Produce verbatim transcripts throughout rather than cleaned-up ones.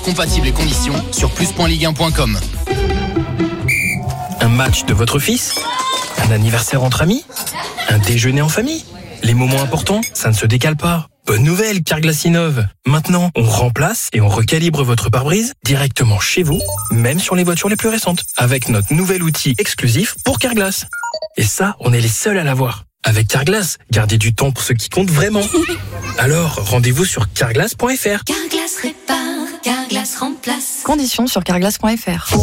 Compatibles et conditions sur plus point ligue un point com. Un match de votre fils ? Un anniversaire entre amis ? Un déjeuner en famille ? Les moments importants, ça ne se décale pas. Bonne nouvelle, Carglass innove. Maintenant, on remplace et on recalibre votre pare-brise directement chez vous, même sur les voitures les plus récentes, avec notre nouvel outil exclusif pour Carglass. Et ça, on est les seuls à l'avoir. Avec Carglass, gardez du temps pour ce qui compte vraiment. Alors, rendez-vous sur carglass point f r. Carglass répare, Carglass remplace. Conditions sur carglass point f r.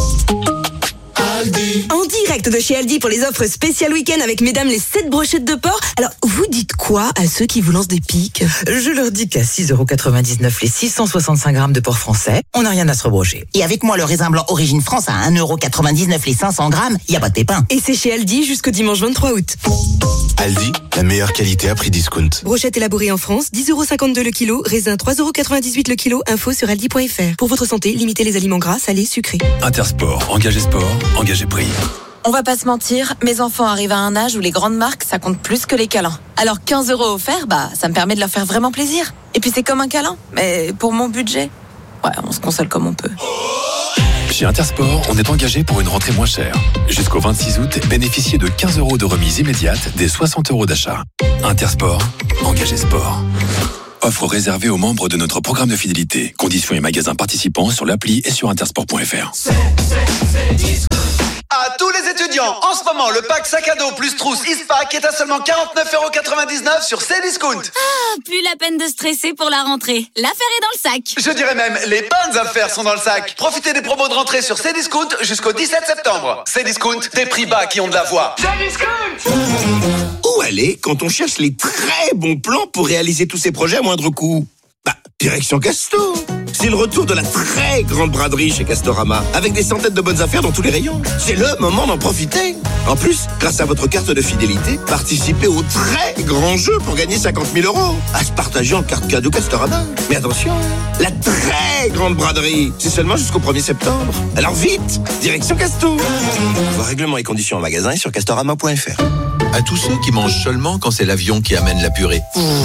En direct de chez Aldi pour les offres spéciales week-end avec mesdames les sept brochettes de porc. Alors, vous dites quoi à ceux qui vous lancent des piques ? Je leur dis qu'à six euros quatre-vingt-dix-neuf les six cent soixante-cinq grammes de porc français, on n'a rien à se rebrocher. Et avec moi, le raisin blanc Origine France à un euro quatre-vingt-dix-neuf les cinq cents grammes, il n'y a pas de pépin. Et c'est chez Aldi jusqu'au dimanche vingt-trois août. Aldi, la meilleure qualité à prix discount. Brochette élaborée en France, dix euros cinquante-deux le kilo, raisin trois euros quatre-vingt-dix-huit le kilo, info sur aldi point f r. Pour votre santé, limitez les aliments gras, salés, sucrés. Intersport, engagez sport, engagez prix. On va pas se mentir, mes enfants arrivent à un âge où les grandes marques, ça compte plus que les câlins. Alors quinze euros offerts, bah, ça me permet de leur faire vraiment plaisir. Et puis c'est comme un câlin, mais pour mon budget, ouais, on se console comme on peut. Chez Intersport, on est engagé pour une rentrée moins chère. Jusqu'au vingt-six août, bénéficiez de quinze euros de remise immédiate des soixante euros d'achat. Intersport, engagez sport. Offre réservée aux membres de notre programme de fidélité. Conditions et magasins participants sur l'appli et sur intersport point f r. C'est, c'est, c'est à tous les étudiants, en ce moment, le pack sac à dos plus trousse Eastpak est à seulement quarante-neuf euros quatre-vingt-dix-neuf sur Cdiscount. Ah, plus la peine de stresser pour la rentrée. L'affaire est dans le sac. Je dirais même, les bonnes affaires sont dans le sac. Profitez des promos de rentrée sur Cdiscount jusqu'au dix-sept septembre. Cdiscount, des prix bas qui ont de la voix. Cdiscount. Où aller quand on cherche les très bons plans pour réaliser tous ces projets à moindre coût ? Bah, direction Casto. C'est le retour de la très grande braderie chez Castorama, avec des centaines de bonnes affaires dans tous les rayons. C'est le moment d'en profiter. En plus, grâce à votre carte de fidélité, participez au très grand jeu pour gagner cinquante mille euros. À se partager en carte cadeau Castorama. Mais attention, la très grande braderie, c'est seulement jusqu'au premier septembre. Alors vite, direction Casto. Voir règlements et conditions en magasin et sur castorama point f r. À tous ceux qui mangent seulement quand c'est l'avion qui amène la purée.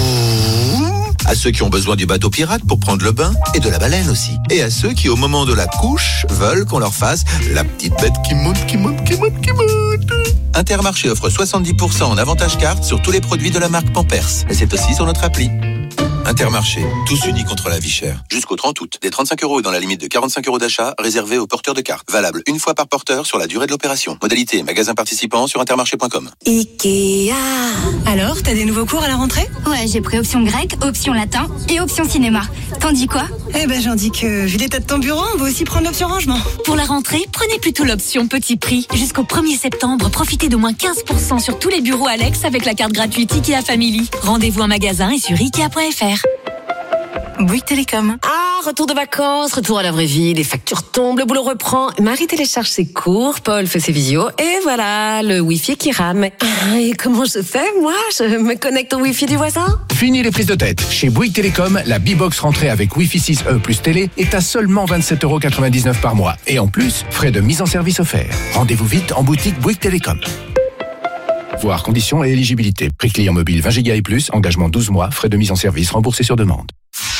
À ceux qui ont besoin du bateau pirate pour prendre le bain et de la baleine aussi. Et à ceux qui, au moment de la couche, veulent qu'on leur fasse la petite bête qui monte, qui monte, qui monte, qui monte. Intermarché offre soixante-dix pour cent en avantage carte sur tous les produits de la marque Pampers. Et c'est aussi sur notre appli. Intermarché, tous unis contre la vie chère. Jusqu'au trente août, des trente-cinq euros dans la limite de quarante-cinq euros d'achat réservés aux porteurs de carte. Valable une fois par porteur sur la durée de l'opération. Modalité magasin participant sur intermarché point com. Ikea. Alors, t'as des nouveaux cours à la rentrée ? Ouais, j'ai pris option grec, option latin et option cinéma. T'en dis quoi ? Eh ben, j'en dis que, vu l'état de ton bureau, on va aussi prendre l'option rangement. Pour la rentrée, prenez plutôt l'option petit prix. Jusqu'au premier septembre, profitez d'au moins quinze pour cent sur tous les bureaux Alex avec la carte gratuite Ikea Family. Rendez-vous en magasin et sur ikea point f r. Bouygues Télécom. Ah, retour de vacances, retour à la vraie vie, les factures tombent, le boulot reprend. Marie télécharge ses cours, Paul fait ses visios, et voilà, le Wi-Fi qui rame. Ah, et comment je fais, moi ? Je me connecte au Wi-Fi du voisin ? Fini les prises de tête. Chez Bouygues Télécom, la B-Box rentrée avec Wi-Fi six E plus télé est à seulement vingt-sept euros quatre-vingt-dix-neuf par mois. Et en plus, frais de mise en service offerts. Rendez-vous vite en boutique Bouygues Télécom. Voir conditions et éligibilité. Prix client mobile vingt giga et plus, engagement douze mois, frais de mise en service remboursés sur demande.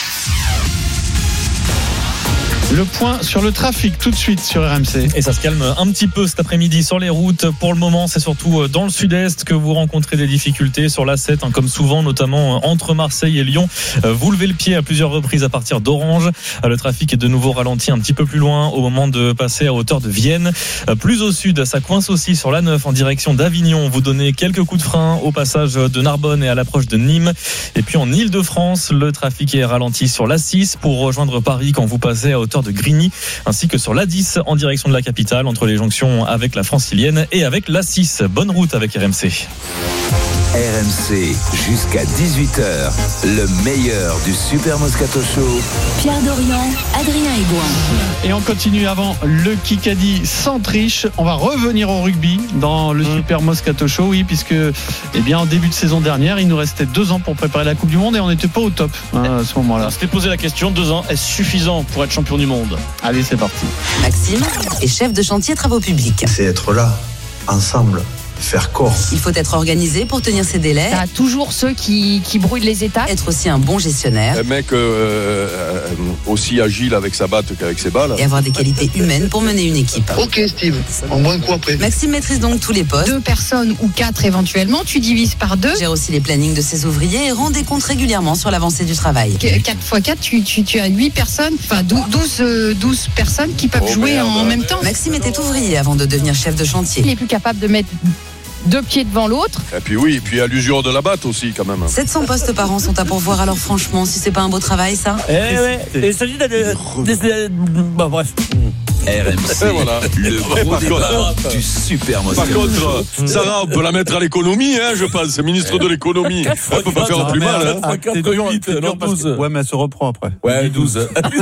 Le point sur le trafic tout de suite sur R M C. Et ça se calme un petit peu cet après-midi sur les routes. Pour le moment, c'est surtout dans le sud-est que vous rencontrez des difficultés sur l'A sept, hein, comme souvent, notamment entre Marseille et Lyon. Vous levez le pied à plusieurs reprises à partir d'Orange. Le trafic est de nouveau ralenti un petit peu plus loin au moment de passer à hauteur de Vienne. Plus au sud, ça coince aussi sur l'A neuf en direction d'Avignon. Vous donnez quelques coups de frein au passage de Narbonne et à l'approche de Nîmes. Et puis en Ile-de-France, le trafic est ralenti sur l'A six pour rejoindre Paris quand vous passez à hauteur de Grigny, ainsi que sur l'A dix en direction de la capitale, entre les jonctions avec la Francilienne et avec l'A six. Bonne route avec R M C. R M C, jusqu'à dix-huit heures, le meilleur du Super Moscato Show. Pierre Dorian, Adrien Aigouin. Et on continue avant le Kikadi sans triche. On va revenir au rugby dans le mmh. Super Moscato Show, oui, puisque eh bien, en début de saison dernière, il nous restait deux ans pour préparer la Coupe du Monde et on n'était pas au top hein, à ce moment-là. On s'était posé la question, deux ans, est-ce suffisant pour être champion du monde ? Allez, c'est parti. Maxime est chef de chantier travaux publics. C'est être là, ensemble, faire corps. Il faut être organisé pour tenir ses délais. T'as toujours ceux qui, qui brouillent les étapes. Être aussi un bon gestionnaire. Un mec euh, euh, aussi agile avec sa batte qu'avec ses balles. Et avoir des qualités humaines pour mener une équipe. Ok Steve, on voit un coup après. Maxime maîtrise donc tous les postes. Deux personnes ou quatre éventuellement, tu divises par deux. Gère aussi les plannings de ses ouvriers et rend des comptes régulièrement sur l'avancée du travail. quatre fois quatre, tu, tu, tu as huit personnes, enfin douze, douze personnes qui peuvent oh jouer merde. en même temps. Maxime était ouvrier avant de devenir chef de chantier. Il est plus capable de mettre deux pieds devant l'autre. Et puis oui, et puis à l'usure de la batte aussi quand même. sept cents postes par an sont à pourvoir, alors franchement, si c'est pas un beau travail ça. Eh ouais, il s'agit de... Bah bref. R M C, voilà. Le gros débat du Super Moscato. Par contre, Sarah, on peut la mettre à l'économie, hein, je pense. C'est ministre de l'économie. Elle peut pas faire plus mal. Hein. C'est huit, non douze. Ouais, mais elle se reprend après. Ouais, douze. Ah ouais,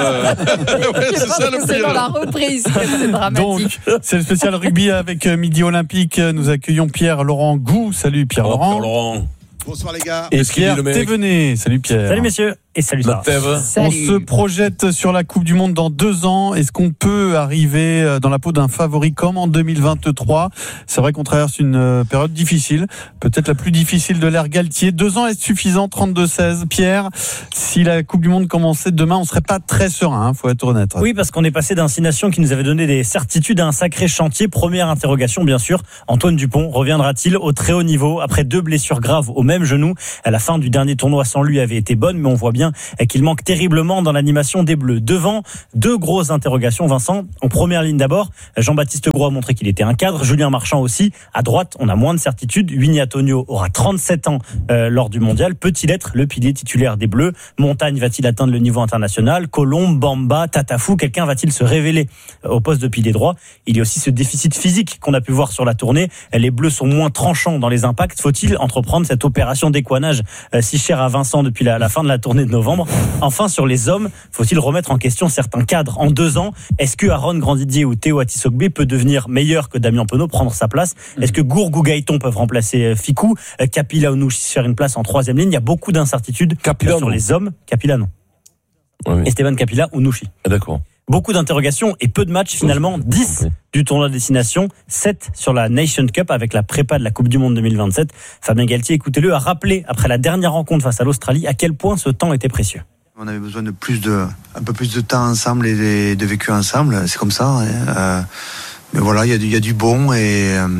ouais, c'est ça le pire. C'est dans la reprise, c'est dramatique. Donc, c'est le spécial rugby avec Midi Olympique. Nous accueillons Pierre-Laurent Gou. Salut Pierre-Laurent. Oh, Pierre-Laurent. Bonsoir les gars. Et Pierre Thévenet. Salut Pierre. Salut messieurs. Et salut Sarah. On se projette sur la Coupe du Monde dans deux ans. Est-ce qu'on peut arriver dans la peau d'un favori comme en deux mille vingt-trois ? C'est vrai qu'on traverse une période difficile, peut-être la plus difficile de l'ère Galtier. Deux ans est suffisant, trente-deux seize. Pierre, si la Coupe du Monde commençait demain, on serait pas très serein, hein, faut être honnête. Oui, parce qu'on est passé d'un Six Nations qui nous avait donné des certitudes à un sacré chantier. Première interrogation, bien sûr. Antoine Dupont reviendra-t-il au très haut niveau après deux blessures graves au même genou ? À la fin du dernier tournoi sans lui avait été bonne, mais on voit bien qu'il manque terriblement dans l'animation des Bleus. Devant, deux grosses interrogations, Vincent. En première ligne d'abord, Jean-Baptiste Gros a montré qu'il était un cadre, Julien Marchand aussi. À droite, on a moins de certitudes. Winnie Antonio aura trente-sept ans euh, lors du mondial. Peut-il être le pilier titulaire des Bleus ? Montagne va-t-il atteindre le niveau international ? Colombe, Bamba, Tatafou, quelqu'un va-t-il se révéler au poste de pilier droit ? Il y a aussi ce déficit physique qu'on a pu voir sur la tournée. Les Bleus sont moins tranchants dans les impacts. Faut-il entreprendre cette opération d'écoinage euh, si chère à Vincent depuis la, la fin de la tournée de novembre ? Enfin, sur les hommes, faut-il remettre en question certains cadres ? En deux ans, est-ce que Aaron Grandidier ou Théo Atisogbe peut devenir meilleur que Damien Penaud, prendre sa place ? Est-ce que Gourgou Gaëton peuvent remplacer Ficou ? Kapila ou Nouchi se faire une place en troisième ligne ? Il y a beaucoup d'incertitudes Kapila, sur non. les hommes. Kapila, non. Oui. Esteban Kapila ou Nouchi. Ah, d'accord. Beaucoup d'interrogations et peu de matchs finalement. dix du tournoi Destination, sept sur la Nation Cup avec la prépa de la Coupe du Monde deux mille vingt-sept. Fabien Galtier, écoutez-le, a rappelé après la dernière rencontre face à l'Australie à quel point ce temps était précieux. On avait besoin de plus de, un peu plus de temps ensemble et de, de vécu ensemble. C'est comme ça. Hein. Euh, mais voilà, il y a du, il y a du bon et, euh,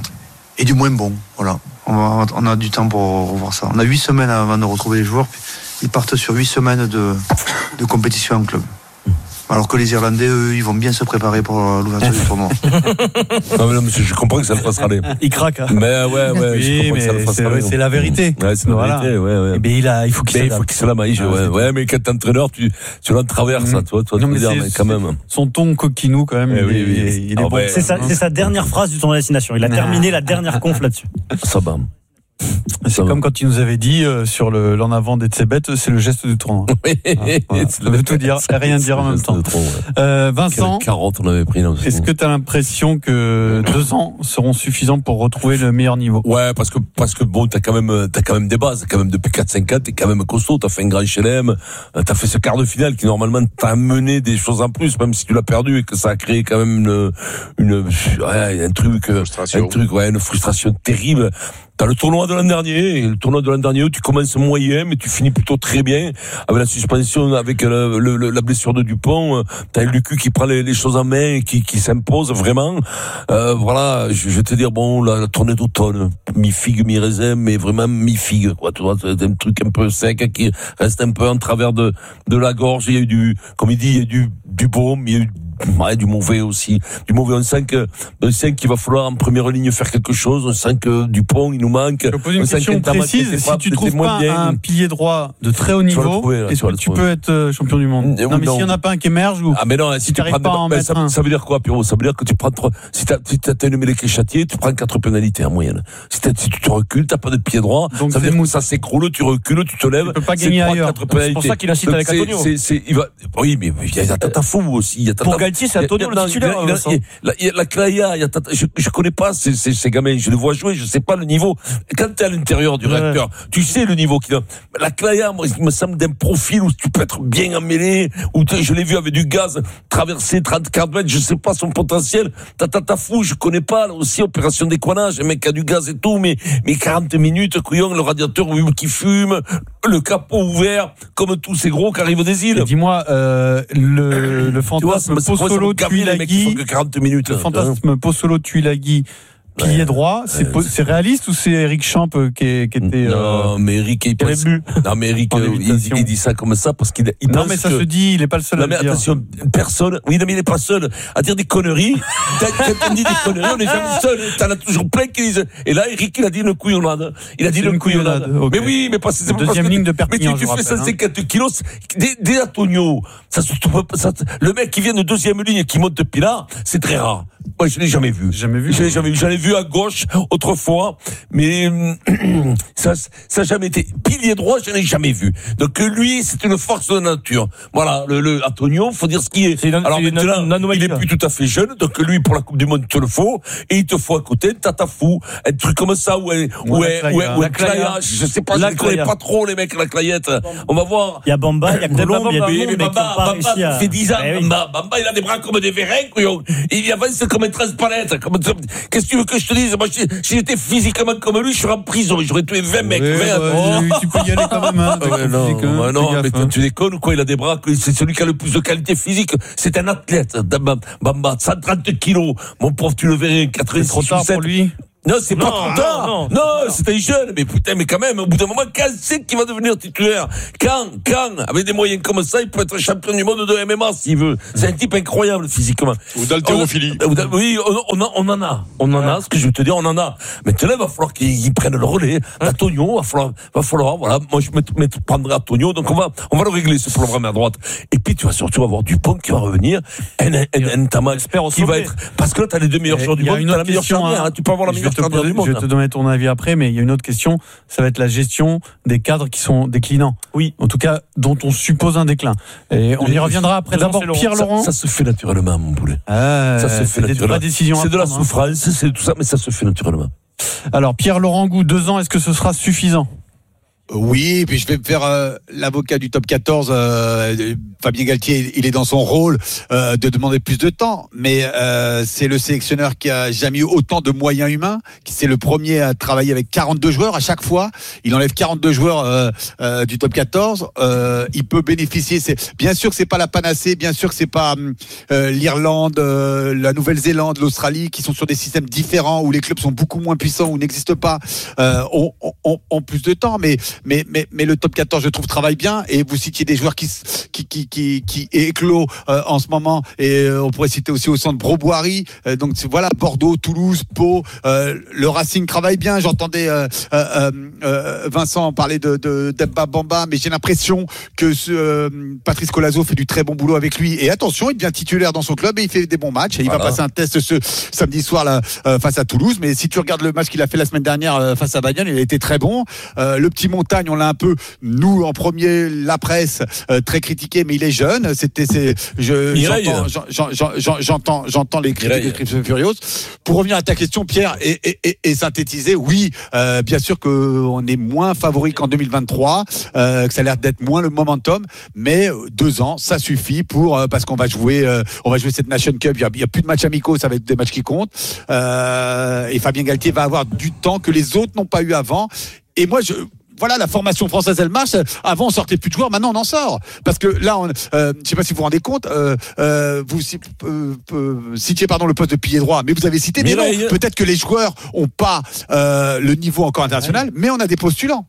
et du moins bon. Voilà. On, va, on a du temps pour revoir ça. On a huit semaines avant de retrouver les joueurs. Puis ils partent sur huit semaines de, de compétition en club. Alors que les Irlandais, eux, ils vont bien se préparer pour l'ouverture du tournoi. Non, mais non, monsieur, je comprends que ça ne passe pas. Il craque. Hein. Mais ouais, ouais, oui, je comprends mais que ça ne passe c'est, pas. C'est la vérité. Ouais, c'est la voilà. vérité, ouais, ouais. Et bien, il a, il faut qu'il il faut qu'il se la maille. Ah, ouais, ouais, mais quand t'es entraîneur, tu, tu l'en traverses, mmh. toi, toi, non, tu veux dire, mais quand même. Son ton coquinou, quand même, eh il, oui, oui. il, il est ah, bon. Ouais, c'est, sa, c'est sa dernière phrase du tournoi Destination. Il a terminé la dernière conf là-dessus. Ça va. C'est ça comme va. Quand il nous avait dit euh, sur le, l'en avant des Tsebet, c'est le geste du tournoi. Oui, ah, voilà. Ça veut tout dire, rien dire en même temps. Trop, ouais. euh, Vincent, quarante on avait pris là aussi. Est-ce que tu as l'impression que deux ans seront suffisants pour retrouver le meilleur niveau ? Ouais, parce que parce que bon, t'as quand même t'as quand même des bases, quand même depuis quatre cinq ans, t'es quand même costaud. T'as fait un grand H L M, t'as fait ce quart de finale qui normalement t'a amené des choses en plus, même si tu l'as perdu et que ça a créé quand même une une ouais, un truc, un truc, ouais, une frustration terrible. T'as le tournoi de l'an dernier, et le tournoi de l'an dernier où tu commences moyen, mais tu finis plutôt très bien, avec la suspension, avec le, le, la blessure de Dupont, t'as Lucu qui prend les, les choses en main, et qui, qui s'impose vraiment. Euh, voilà, je, je vais te dire, bon, la, la tournée d'automne, mi-figue, mi-raisin, mais vraiment mi-figue, quoi, tu vois, c'est un truc un peu sec, qui reste un peu en travers de, de la gorge, il y a eu du, comme il dit, il y a eu du, du baume, il y a eu ouais, du mauvais aussi. Du mauvais, on sent que, on sent qu'il va falloir en première ligne faire quelque chose. On sent que Dupont, il nous manque. Je pose une question précise. Si tu trouves pas bien, un pilier droit de très haut niveau, trouver, là, est-ce que tu peux être champion du monde? Non, non mais s'il y en a pas un qui émerge ou. Ah, mais non, si tu prends pas en ben, ça, ça veut dire quoi, Pierrot? Ça veut dire que tu prends trois, si t'as, si t'as une mêlée qui est châtiée, tu prends quatre pénalités en moyenne. Si, si tu te recules, t'as pas de pied droit. Donc ça veut dire que ça s'écroule, tu recules, tu te lèves. Tu peux pas gagner ailleurs. C'est pour ça qu'il incite avec Antonio. C'est, c'est, il va, oui, mais il y a Tatafou aussi. Il y a Tatafou Galtier, c'est Antonio le titulaire. Il a, il a, il a, la, il a, la Claya, il y a, je, je connais pas ces, ces, ces gamins, je les vois jouer, je sais pas le niveau. Quand t'es à l'intérieur du ouais. réacteur, tu sais le niveau qu'il a. La Claya, moi, il me semble d'un profil où tu peux être bien emmêlé, où je l'ai vu avec du gaz, traverser trente, quarante mètres, je sais pas son potentiel. Tata, ta fou, je connais pas, là aussi, opération d'écoinage, un mec qui a du gaz et tout, mais, mais quarante minutes, couillon, le radiateur qui fume, le capot ouvert, comme tous ces gros qui arrivent des îles. Et dis-moi, euh, le, le fantasme Pozzolo Tuilagi, le fantasme Pozzolo Tuilagi, pilier droit, c'est, ouais, c'est réaliste ou c'est Eric Champ qui, est, qui était non, euh, mais Eric il pense... non mais Eric il, il dit ça comme ça parce qu'il il non pense mais ça que... se dit, il est pas le seul non, à mais le dire. Attention, personne, oui non mais il est pas seul à dire des conneries. Quand on dit des conneries, on n'est jamais seul. T'en as toujours plein qui disent. Et là Eric il a dit une couillonnade. Il a dit une couillonnade. Okay. Mais oui, mais pas c'est pas deuxième parce ligne que, de Perpignan. Mais tu, tu fais cent cinquante kilos des, des Antonio. Ça se ça, le mec qui vient de deuxième ligne et qui monte depuis là, c'est très rare. Moi je l'ai jamais vu. Jamais vu. Je l'ai jamais vu. J'en ai vu à gauche autrefois, mais ça, ça n'a jamais été pilier droit, je n'ai jamais vu. Donc lui, c'est une force de nature. Voilà, le, le Antonio, faut dire ce qu'il est. C'est une, Alors c'est maintenant, une, une il est plus tout à fait jeune, donc lui pour la Coupe du Monde, il te le faut, et il te faut à côté, tata fou, un truc comme ça, ou un, ou un, ou un, ou un Clayage, je sais pas, je ne connais pas trop les mecs, la Clayette. On va voir. Il y a Bamba, il y a Colombe, il y a mais, mais Bamba, Bamba, ça à... fait dix ans, eh oui. Bamba, Bamba, il a des bras comme des vérins, couillon. Il avance comme un transpalette, comme, qu'est-ce que tu veux que je te dise? Moi, si j'étais physiquement comme lui, je serais en prison, j'aurais tué vingt mecs, oui, vingt. Bah, oh. Tu peux y aller quand même, hein. Euh, non, physique, hein, non mais gaffe, tu déconnes ou quoi? Il a des bras, c'est celui qui a le plus de qualité physique. C'est un athlète, Bamba, cent trente kilos. Mon pauvre, tu le verrais, quatre-vingt-six. C'est trop tard pour lui. Non, c'est non, pas trop tard. Non, non, non, non c'était jeune, mais putain, mais quand même, au bout d'un moment, quand c'est qu'il va devenir titulaire? Quand, quand, avec des moyens comme ça, il peut être champion du monde de M M A s'il veut. C'est un type incroyable physiquement. Ou d'haltérophilie. Oui, on, on, on en a, on en a. Ce que je veux te dire, on en a. Maintenant, il va falloir qu'ils prennent le relais. Antonio, va falloir, va falloir, voilà. Moi, je me, me prendrai Antonio, donc on va, on va le régler ce programme à droite. Et puis, tu vas surtout avoir Dupont qui va revenir, un, un, un Tamax qui va être, parce que là, t'as les deux meilleurs joueurs du monde, t'as la meilleure charnière, tu peux avoir la meilleure charnière du monde. Je vais te donner ton avis après, mais il y a une autre question, ça va être la gestion des cadres qui sont déclinants. Oui. En tout cas, dont on suppose un déclin. Et on y reviendra après. D'abord, Pierre Laurent. Ça, ça se fait naturellement, mon poulet. Ah, ça se fait naturellement. C'est de la souffrance, c'est tout ça, mais ça se fait naturellement. Alors, Pierre Laurent Gou, deux ans, est-ce que ce sera suffisant? Oui, puis je vais me faire euh, l'avocat du top quatorze. Euh, Fabien Galtier, il est dans son rôle euh, de demander plus de temps, mais euh, c'est le sélectionneur qui a jamais eu autant de moyens humains, qui c'est le premier à travailler avec quarante-deux joueurs à chaque fois. Il enlève quarante-deux joueurs euh, euh, du top quatorze. Euh, il peut bénéficier. C'est bien sûr que c'est pas la panacée, bien sûr que c'est pas euh, l'Irlande, euh, la Nouvelle-Zélande, l'Australie, qui sont sur des systèmes différents où les clubs sont beaucoup moins puissants, où n'existent pas, euh, ont, ont, ont plus de temps, mais Mais, mais, mais le top quatorze, je trouve, travaille bien. Et vous citiez des joueurs qui, qui, qui, qui, qui éclos euh, en ce moment. Et euh, on pourrait citer aussi au centre Broboiry. Euh, donc voilà, Bordeaux, Toulouse, Pau. Euh, le Racing travaille bien. J'entendais euh, euh, euh, Vincent parler de, de d'Ebba Bamba, mais j'ai l'impression que ce, euh, Patrice Colazo fait du très bon boulot avec lui. Et attention, il devient titulaire dans son club et il fait des bons matchs. Et il voilà. va passer un test ce samedi soir là, euh, face à Toulouse. Mais si tu regardes le match qu'il a fait la semaine dernière euh, face à Bayonne, il a été très bon. Euh, le petit Montagne, on l'a un peu, nous en premier, la presse euh, très critiqué, mais il est jeune. C'était, c'est, je, j'entends, j'entends, j'entends, j'entends, j'entends les critiques de Crypto Furious. Pour revenir à ta question, Pierre, et, et, et, et synthétiser, oui, euh, bien sûr qu'on est moins favori qu'en deux mille vingt-trois, euh, que ça a l'air d'être moins le momentum, mais deux ans, ça suffit pour euh, parce qu'on va jouer, euh, on va jouer cette Nation Cup. Il y a, il y a plus de matchs amicaux, ça va être des matchs qui comptent. Euh, et Fabien Galtier va avoir du temps que les autres n'ont pas eu avant. Et moi, je Voilà, la formation française, elle marche. Avant, on sortait plus de joueurs. Maintenant, on en sort. Parce que là, on, euh, je sais pas si vous vous rendez compte, euh, euh, vous euh, euh, citiez pardon le poste de pilier droit, mais vous avez cité des noms. Peut-être que les joueurs ont pas euh, le niveau encore international, mais on a des postulants.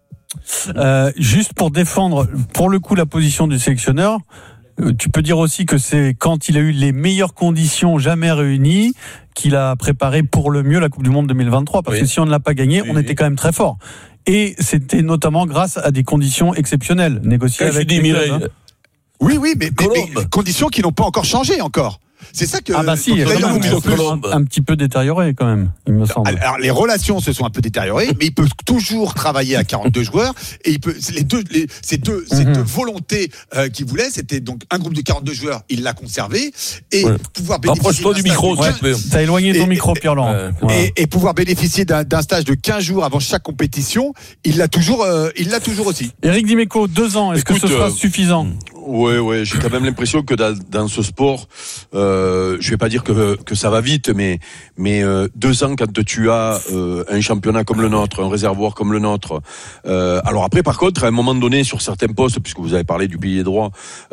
Euh, juste pour défendre, pour le coup, la position du sélectionneur. Tu peux dire aussi que c'est quand il a eu les meilleures conditions jamais réunies qu'il a préparé pour le mieux la Coupe du Monde deux mille vingt-trois. Parce oui. que si on ne l'a pas gagné, oui, on était quand même très fort. Et c'était notamment grâce à des conditions exceptionnelles négociées Quand avec les clubs. Hein. Oui, oui, mais, mais, mais conditions qui n'ont pas encore changé encore. C'est ça que. Ah bah si, il y a D'ailleurs, quand même vous- un, peu- un, un petit peu détérioré quand même, il me semble. Alors les relations se sont un peu détériorées, mais il peut toujours travailler à quarante-deux joueurs et il peut les deux les, ces deux ces Mhm. deux volontés euh, qu'il voulait, c'était donc un groupe de quarante-deux joueurs, il l'a conservé et Ouais. pouvoir bénéficier Rapproche-toi d'un du stage micro, de s'il quinze- te plaît. T'as éloigné ton Et- micro, et- Pierre-Laurent. euh, Voilà. et, et pouvoir bénéficier d'un, d'un stage de quinze jours avant chaque compétition, il l'a toujours euh, il l'a toujours aussi. Éric Dimeco, deux ans, est-ce que Écoute, ce sera euh, suffisant? Ouais, ouais, j'ai quand même l'impression que dans, dans ce sport, euh, je vais pas dire que que ça va vite, mais mais euh, deux ans quand tu as euh, un championnat comme le nôtre, un réservoir comme le nôtre. Euh, alors après, par contre, à un moment donné, sur certains postes, puisque vous avez parlé du pilier droit,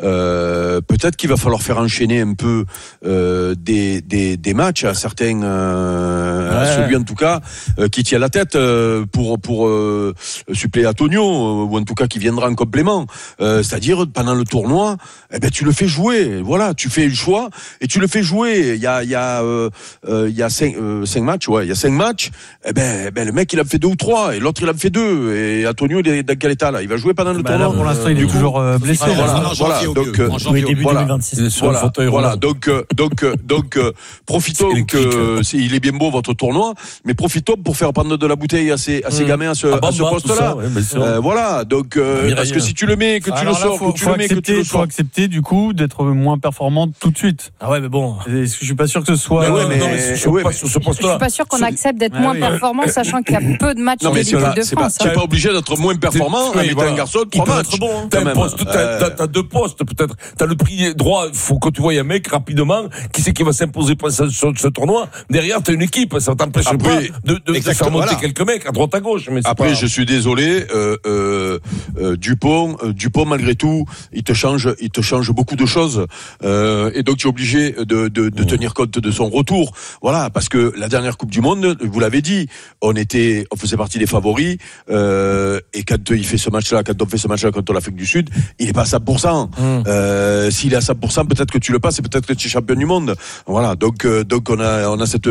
euh, peut-être qu'il va falloir faire enchaîner un peu euh, des des des matchs à certains, euh, à Ouais. celui en tout cas euh, qui tient la tête euh, pour pour euh, suppléer à Tonio, euh, ou en tout cas qui viendra en complément. Euh, c'est-à-dire pendant le tournoi, eh ben tu le fais jouer. Voilà, tu fais le choix et tu le fais jouer. Il y a il y a euh, euh, il y a cinq, euh, cinq matchs, ouais, il y a cinq matchs. Eh ben, eh ben le mec il en fait deux ou trois et l'autre il en fait deux. Et Antonio il est dans quel état là? Il va jouer pendant le Bah tournoi. là, pour l'instant, il est Du coup, toujours euh, blessé. Ah, là. voilà, en janvier voilà, au donc mieux. euh, En janvier Oui, début voilà. deux mille vingt-six. Il est sur le Voilà, fauteuil voilà. roulant. Donc, euh, donc, euh, donc, euh, profitons C'est électrique. que c'est, il est bien beau votre tournoi, mais profitons pour faire prendre de la bouteille à ces, à ces Mmh. gamins à ce, Ah, à ce Bamba, poste-là. tout ça, ouais, bien sûr. Euh, voilà. Donc, euh, Mireille. parce que si tu le mets, que tu Alors le là, sors, faut, que tu faut le mets, que tu accepter, le faut sors. accepter du coup d'être moins performant tout de suite. Ah ouais, mais bon. Et je suis pas sûr que ce soit. Mais ouais, euh, mais- Non, mais sur, ouais, pas mais- sur ce Je poste-là. suis pas sûr qu'on Sur- accepte d'être Ah moins oui. performant, sachant qu'il y a peu de matchs Non, en mais équipe c'est pas, de c'est pas, France. tu n'es hein. pas obligé d'être moins performant en Oui, étant voilà. un garçon de Il trois peut matchs. être bon, hein. Quand T'as un même. poste, t'as, Euh, t'as, t'as deux postes, peut-être. T'as le prix droit, faut que tu vois un mec rapidement, qui c'est qui va s'imposer pour ce, ce, ce tournoi. Derrière, t'as une équipe, ça t'empêche Après, pas de, de, de faire exactement, monter voilà. quelques mecs à droite à gauche. Mais c'est Après, pas... je suis désolé, euh, euh, euh, Dupont, euh, Dupont malgré tout, il te change, il te change beaucoup de choses, euh, et donc tu es obligé de, de, de tenir compte de son retour. Voilà, parce que la dernière Coupe du Monde, vous l'avez dit, on était, on faisait partie des favoris, euh, et quand il fait ce match-là, quand on fait ce match-là contre l'Afrique du Sud, il est pas à cent pour cent. Mmh. Euh, s'il est à cent pour cent, peut-être que tu le passes, et peut-être que tu es champion du monde. Voilà, donc, euh, donc on a, on a cette